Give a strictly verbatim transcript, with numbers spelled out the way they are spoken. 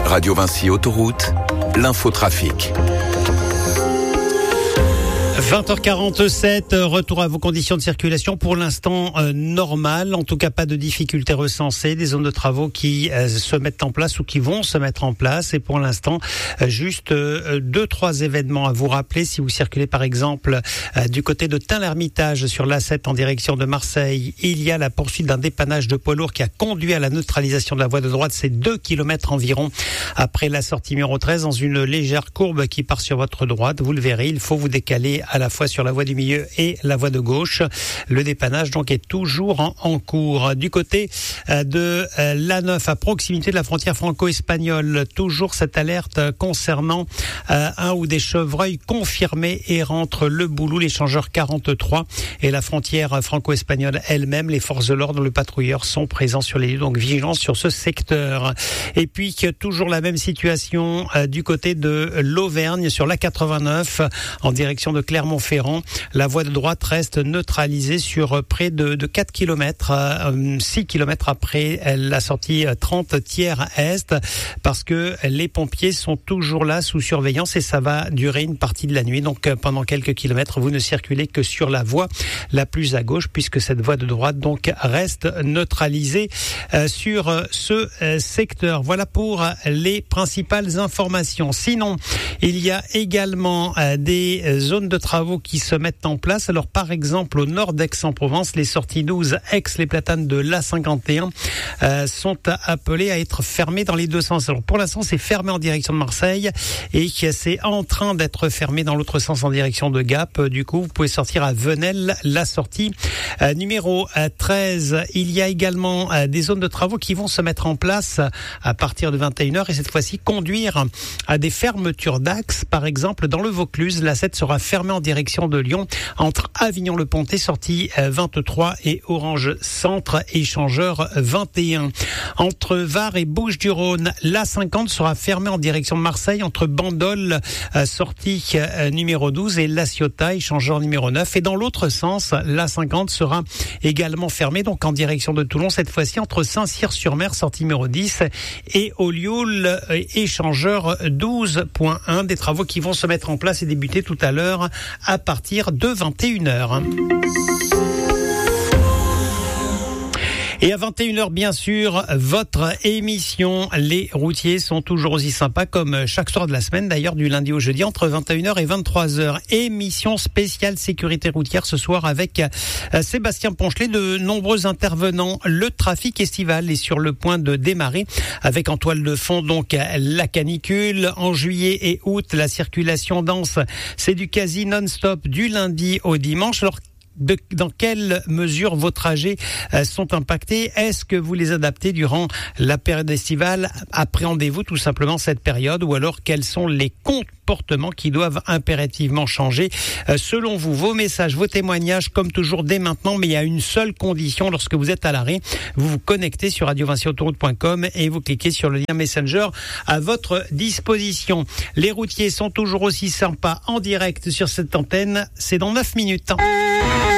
Radio Vinci Autoroute, l'infotrafic. vingt heures quarante-sept, retour à vos conditions de circulation. Pour l'instant, euh, normal. En tout cas, pas de difficultés recensées. Des zones de travaux qui euh, se mettent en place ou qui vont se mettre en place. Et pour l'instant, euh, juste euh, deux, trois événements à vous rappeler. Si vous circulez, par exemple, euh, du côté de Tain-l'Hermitage sur l'A sept en direction de Marseille, il y a la poursuite d'un dépannage de poids lourd qui a conduit à la neutralisation de la voie de droite. C'est deux kilomètres environ après la sortie numéro treize dans une légère courbe qui part sur votre droite. Vous le verrez, il faut vous décaler à la fois sur la voie du milieu et la voie de gauche. Le dépannage donc est toujours en, en cours. Du côté euh, de euh, l'A neuf, à proximité de la frontière franco-espagnole, toujours cette alerte concernant euh, un ou des chevreuils confirmés errant entre le Boulou, l'échangeur quarante-trois et la frontière franco-espagnole elle-même. Les forces de l'ordre, le patrouilleur sont présents sur les lieux, donc vigilance sur ce secteur. Et puis toujours la même situation euh, du côté de l'Auvergne sur l'A quatre-vingt-neuf en direction de Clermont-Ferrand. La voie de droite reste neutralisée sur près de, de quatre kilomètres, euh, six kilomètres après la sortie trente tiers est, parce que les pompiers sont toujours là sous surveillance et ça va durer une partie de la nuit. Donc pendant quelques kilomètres, vous ne circulez que sur la voie la plus à gauche, puisque cette voie de droite donc reste neutralisée euh, sur ce euh, secteur. Voilà pour les principales informations. Sinon, il y a également euh, des zones de travaux qui se mettent en place. Alors par exemple au nord d'Aix-en-Provence, les sorties douze Aix, les Platanes de l'A cinquante et un euh, sont appelées à être fermées dans les deux sens. Alors pour l'instant c'est fermé en direction de Marseille et c'est en train d'être fermé dans l'autre sens en direction de Gap. Du coup vous pouvez sortir à Venelle, la sortie euh, numéro treize. Il y a également euh, des zones de travaux qui vont se mettre en place à partir de vingt et une heures et cette fois-ci conduire à des fermetures d'axes. Par exemple dans le Vaucluse, l'A sept sera fermée en direction de Lyon entre Avignon-le-Pontet, sortie vingt-trois, et Orange Centre, échangeur vingt et un. Entre Var et Bouches-du-Rhône, l'A cinquante sera fermée en direction de Marseille entre Bandol, sortie numéro douze, et La Ciotat, échangeur numéro neuf. Et dans l'autre sens, l'A cinquante sera également fermée, donc en direction de Toulon, cette fois-ci entre Saint-Cyr-sur-Mer, sortie numéro dix, et Olioul, échangeur douze point un. Des travaux qui vont se mettre en place et débuter tout à l'heure à partir de vingt et une heures. Et à vingt et une heures, bien sûr, votre émission. Les routiers sont toujours aussi sympas comme chaque soir de la semaine, d'ailleurs du lundi au jeudi, entre vingt et une heures et vingt-trois heures. Émission spéciale sécurité routière ce soir avec Sébastien Ponchelet, de nombreux intervenants. Le trafic estival est sur le point de démarrer avec en toile de fond donc la canicule. En juillet et août, la circulation dense, c'est du quasi non-stop du lundi au dimanche. Alors De, dans quelle mesure vos trajets euh, sont impactés? Est-ce que vous les adaptez durant la période estivale? Appréhendez-vous tout simplement cette période, ou alors quels sont les comportements qui doivent impérativement changer euh, selon vous? Vos messages, vos témoignages, comme toujours dès maintenant, mais il y a une seule condition lorsque vous êtes à l'arrêt. Vous vous connectez sur radio vinci autoroute point com et vous cliquez sur le lien Messenger à votre disposition. Les routiers sont toujours aussi sympas en direct sur cette antenne. C'est dans neuf minutes.